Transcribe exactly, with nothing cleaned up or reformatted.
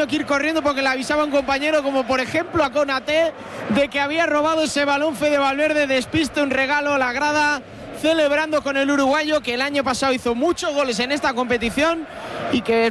tenido que ir corriendo porque le avisaba un compañero, como por ejemplo a Konaté, de que había robado ese balón. Fede Valverde, despiste, un regalo a la grada, celebrando con el uruguayo, que el año pasado hizo muchos goles en esta competición y que